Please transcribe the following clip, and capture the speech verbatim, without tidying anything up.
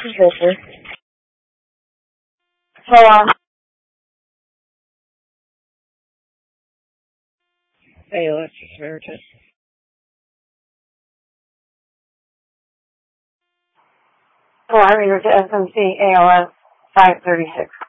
is Victor. Hold on. Hey, Alexis Veritas. Oh, I'm here to S M C A L S five thirty-six.